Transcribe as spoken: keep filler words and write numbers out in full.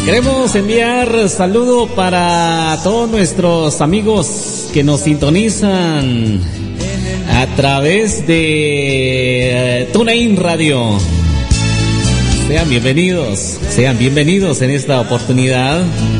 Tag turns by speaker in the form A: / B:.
A: Queremos enviar saludo para todos nuestros amigos que nos sintonizan a través de TuneIn Radio. Sean bienvenidos, sean bienvenidos en esta oportunidad.